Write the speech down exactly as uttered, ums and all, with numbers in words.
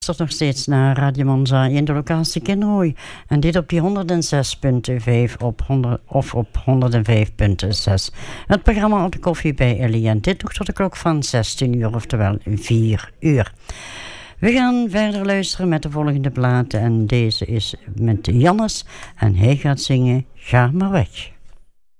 luistert nog steeds naar Radio Monza in de locatie Kinrooi. En dit op die honderdzes komma vijf op honderd, of op honderdvijf komma zes. Het programma op de koffie bij Ellie. En dit nog tot de klok van zestien uur, oftewel vier uur. We gaan verder luisteren met de volgende plaat. En deze is met Jannes. En hij gaat zingen Ga maar weg.